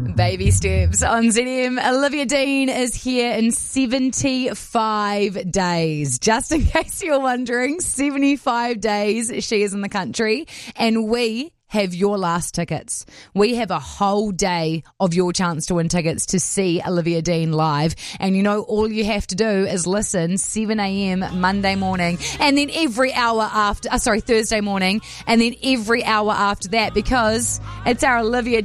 Baby steps on ZM. Olivia Dean is here in 75 days. Just in case you're wondering, 75 days she is in the country, and we have your last tickets. We have a whole day of your chance to win tickets to see Olivia Dean live. And you know, all you have to do is listen 7 a.m. Monday morning, and then every hour after, Thursday morning, and then every hour after that, because it's our Olivia